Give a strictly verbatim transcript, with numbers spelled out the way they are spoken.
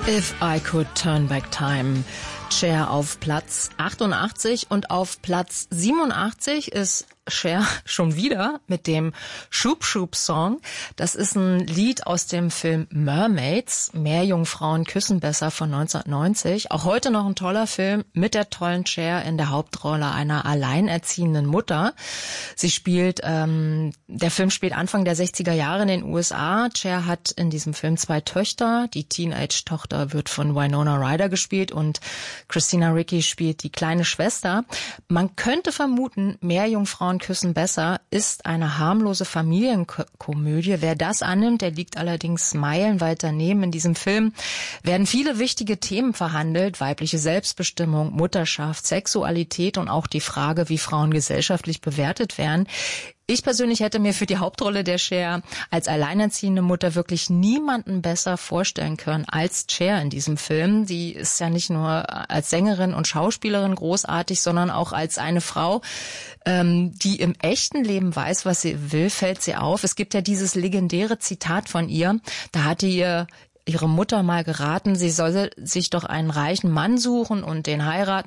If I Could Turn Back Time. Cher auf Platz achtundachtzig und auf Platz siebenundachtzig ist Cher schon wieder mit dem Shoop Shoop Song. Das ist ein Lied aus dem Film Mermaids, Meerjungfrauen küssen besser von neunzehnhundertneunzig. Auch heute noch ein toller Film mit der tollen Cher in der Hauptrolle einer alleinerziehenden Mutter. Sie spielt, ähm, der Film spielt Anfang der sechziger Jahre in den U S A. Cher hat in diesem Film zwei Töchter. Die Teenage-Tochter wird von Winona Ryder gespielt und Christina Ricci spielt die kleine Schwester. Man könnte vermuten, Meerjungfrauen küssen besser ist eine harmlose Familienkomödie. Wer das annimmt, der liegt allerdings meilenweit daneben. In diesem Film werden viele wichtige Themen verhandelt. Weibliche Selbstbestimmung, Mutterschaft, Sexualität und auch die Frage, wie Frauen gesellschaftlich bewertet werden. Ich persönlich hätte mir für die Hauptrolle der Cher als alleinerziehende Mutter wirklich niemanden besser vorstellen können als Cher in diesem Film. Sie ist ja nicht nur als Sängerin und Schauspielerin großartig, sondern auch als eine Frau, ähm, die im echten Leben weiß, was sie will, fällt sie auf. Es gibt ja dieses legendäre Zitat von ihr, da hatte ihr ihre Mutter mal geraten, sie solle sich doch einen reichen Mann suchen und den heiraten.